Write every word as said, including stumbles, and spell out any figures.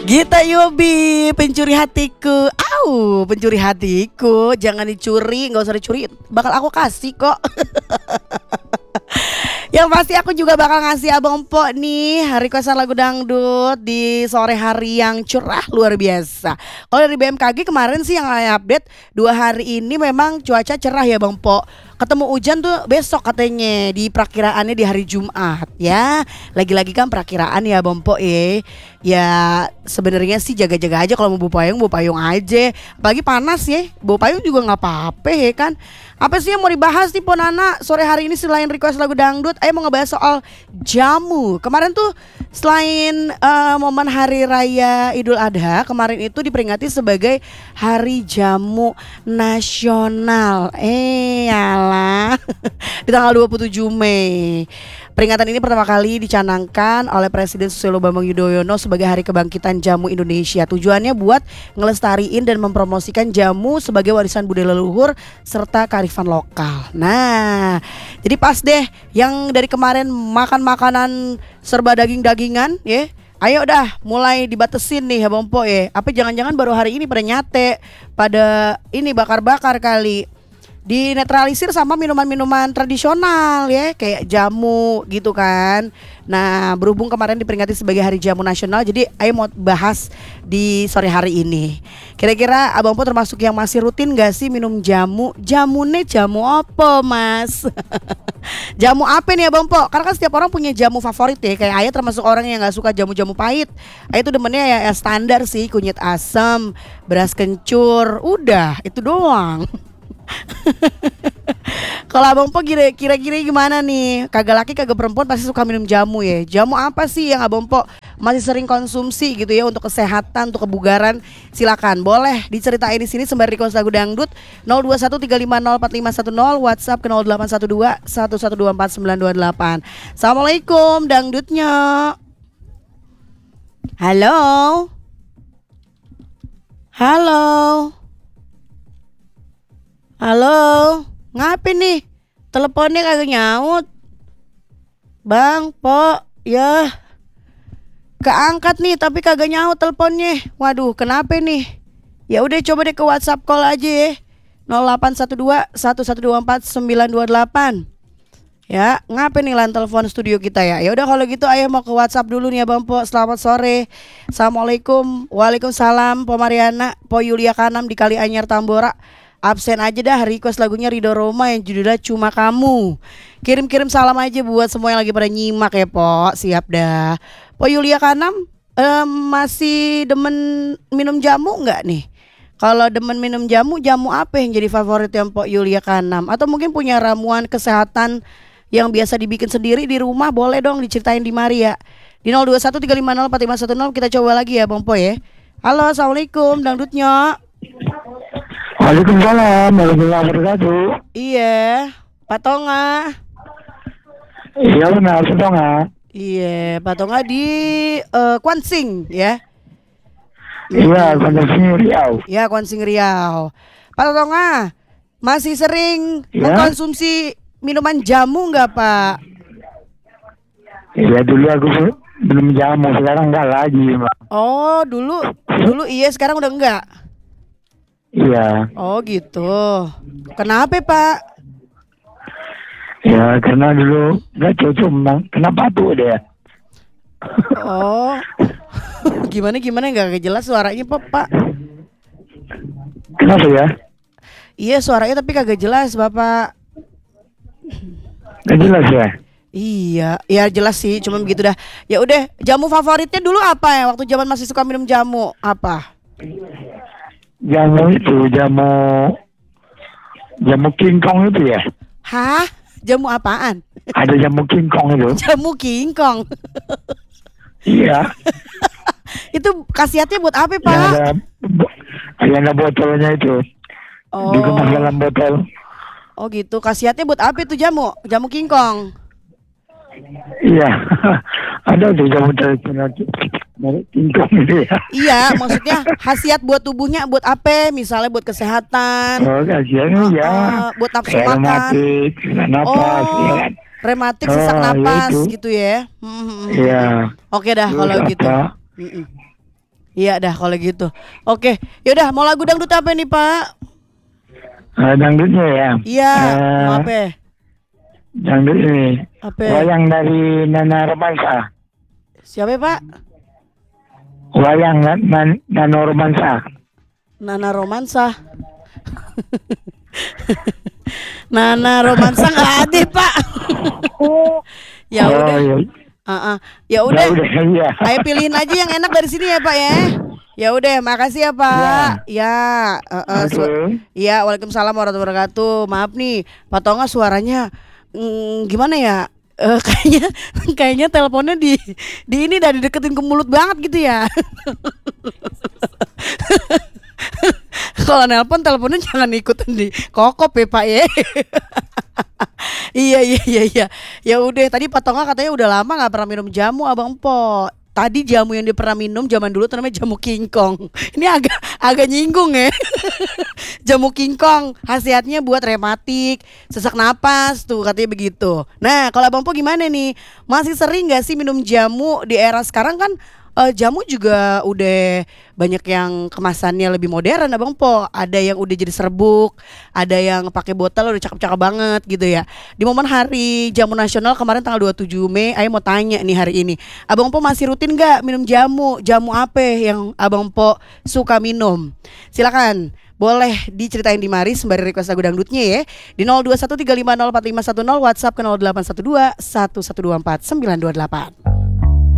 Gita Yobi, pencuri hatiku. Au, pencuri hatiku. Jangan dicuri, gak usah dicuri. Bakal aku kasih kok. Yang pasti aku juga bakal ngasih Abang Po nih requestan lagu dangdut di sore hari yang cerah luar biasa. Kalau dari B M K G kemarin sih yang update dua hari ini memang cuaca cerah ya Bang Po. Ketemu hujan tuh besok katanya di perakiraannya di hari Jumat ya. Lagi-lagi kan perakiraan ya Bang Po ya. Ya sebenarnya sih jaga-jaga aja, kalau mau bawa payung bawa payung aja. Apalagi panas ya, bawa payung juga nggak apa-apa ya kan. Apa sih yang mau dibahas nih Ponana sore hari ini selain request lagu dangdut? Ayo mau ngebahas soal jamu. Kemarin tuh selain uh, momen hari raya Idul Adha, kemarin itu diperingati sebagai Hari Jamu Nasional. Eh alah. Di tanggal dua puluh tujuh Mei. Peringatan ini pertama kali dicanangkan oleh Presiden Susilo Bambang Yudhoyono sebagai Hari Kebangkitan Jamu Indonesia. Tujuannya buat ngelestariin dan mempromosikan jamu sebagai warisan budaya leluhur serta kearifan lokal. Nah, jadi pas deh yang dari kemarin makan makanan serba daging-dagingan ya. Ayo dah mulai dibatesin nih ya Bang Po ya. Apa jangan-jangan baru hari ini pada nyate, pada ini bakar-bakar kali. Dinetralisir sama minuman-minuman tradisional ya, kayak jamu gitu kan. Nah berhubung kemarin diperingati sebagai Hari Jamu Nasional, jadi ayo mau bahas di sore hari ini. Kira-kira Abang Po termasuk yang masih rutin gak sih minum jamu? Jamune jamu apa mas? Jamu apa nih Abang Po? Karena kan setiap orang punya jamu favorit ya. Kayak Ayah termasuk orang yang gak suka jamu-jamu pahit. Ayah tuh demennya ya, ya standar sih, kunyit asam, beras kencur, udah itu doang. Kalau Abang Po kira-kira gimana nih? Kagak laki kagak perempuan pasti suka minum jamu ya. Jamu apa sih yang Abang Po masih sering konsumsi gitu ya untuk kesehatan, untuk kebugaran? Silakan boleh diceritain di sini sembari request lagu dangdut. Nol dua satu tiga lima nol empat lima satu nol, WhatsApp ke nol delapan satu dua satu satu dua empat sembilan dua delapan. Assalamualaikum dangdutnya. Halo. Halo. Halo, ngapain nih? Teleponnya kagak nyaut. Bang, Po, ya keangkat nih tapi kagak nyaut teleponnya. Waduh, kenapa nih? Ya udah coba deh ke WhatsApp call aja ya. nol delapan satu dua satu satu dua empat sembilan dua delapan. Ya, ngapain nih lan telepon studio kita ya? Ya udah kalau gitu ayo mau ke WhatsApp dulu nih ya Bang Po. Selamat sore. Assalamualaikum. Waalaikumsalam Po Mariana, Po Yulia Kanam di Kalianyar Tambora. Absen aja dah request lagunya Ridho Roma yang judulnya Cuma Kamu. Kirim-kirim salam aja buat semua yang lagi pada nyimak ya Po. Siap dah. Po Yulia Kanam um, masih demen minum jamu nggak nih? Kalau demen minum jamu, jamu apa yang jadi favorit yang Po Yulia Kanam? Atau mungkin punya ramuan kesehatan yang biasa dibikin sendiri di rumah? Boleh dong diceritain di Maria. Di nol dua satu tiga lima nol empat lima satu nol kita coba lagi ya Bang Po ya. Halo, assalamualaikum dangdutnya. Waalaikumsalam warahmatullahi wabarakatuh. Iya, Pak Tonga. Iya benar, Pak Tonga. Iya, Pak Tonga di uh, Kwansing ya. Iya, Kwansing Riau. Ya, Kwansing Riau. Pak Tonga masih sering ya mengkonsumsi minuman jamu nggak Pak? Iya dulu aku belum jamu, sekarang enggak lagi Pak. Oh dulu, dulu iya sekarang udah enggak? Iya. Oh gitu. Kenapa Pak? Ya karena dulu nggak cocok, kenapa tuh dia? Oh, gimana gimana nggak jelas suaranya Pak? Kenapa ya? Iya suaranya tapi kagak jelas Bapak. Nggak jelas ya? Iya, ya jelas sih, cuma begitu dah. Ya udah, jamu favoritnya dulu apa ya? Waktu zaman masih suka minum jamu apa? Jamu itu, jamu jamu King Kong itu ya? Hah? Jamu apaan? Ada jamu King Kong itu. Jamu King Kong. Iya. Itu khasiatnya buat apa Pak? Yang ada, yang ada botolnya itu. Oh. Dikemas dalam botol. Oh gitu. Khasiatnya buat apa itu jamu? Jamu King Kong. Iya. Ada tuh jamu tradisional King Kong itu ya. Iya, maksudnya khasiat buat tubuhnya buat apa? Misalnya buat kesehatan. Oh, khasiatnya uh, ya. Uh, buat nafsu makan. Rematik, napas, oh, ya. Rematik, sesak oh, napas ya gitu ya. Hmm. Iya. Oke dah kalau gitu. Mm-mm. Iya dah kalau gitu. Oke, yaudah mau lagu dangdut apa nih Pak? Eh, dangdutnya ya. Iya, Eh, mau apa? dangdut ini. Apa? Wayang dari Nana Romansa. Siapa ya, Pak? Wayang Na- Na- Nano Romansa. Nana Romansa. Nana Romansa nggak ada Pak. Ya Oh, udah, iya. uh-uh. Ya Ya udah. udah, iya. Ayo pilihin aja yang enak dari sini ya Pak ya. Ya udah, makasih ya Pak. Ya, uh-uh, Oke. su- ya, waalaikumsalam warahmatullahi wabarakatuh. Maaf nih, Pak Tonga suaranya mm, gimana ya? Eh, kayaknya kayaknya teleponnya di di ini dah dideketin ke mulut banget gitu ya. Kalau nelpon teleponnya jangan ikutan di kokop ya Pak ya. Iya iya iya iya. Ya udah tadi Pak Tonga katanya udah lama nggak pernah minum jamu Abang Po. Tadi jamu yang dia pernah minum zaman dulu tuh namanya jamu King Kong. Ini agak agak nyinggung ya. Jamu King Kong khasiatnya buat rematik, sesak napas tuh katanya begitu. Nah kalau Abang Po gimana nih? Masih sering nggak sih minum jamu di era sekarang kan? Eh, jamu juga udah banyak yang kemasannya lebih modern Abang Po. Ada yang udah jadi serbuk, ada yang pakai botol udah cakep-cakep banget gitu ya. Di momen Hari Jamu Nasional kemarin tanggal dua puluh tujuh Mei, Ayo mau tanya nih hari ini. Abang Po masih rutin nggak minum jamu? Jamu apa yang Abang Po suka minum? Silakan. Boleh diceritain di mari sembari request lagu dangdutnya ya. Di nol dua satu tiga lima nol empat lima satu nol, WhatsApp ke nol delapan satu dua satu satu dua empat sembilan dua delapan.